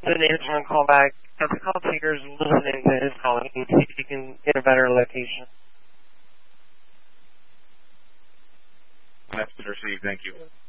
then answer and call back. The call taker is listening to his call. He can see if he can get a better location. That's been received. Thank you.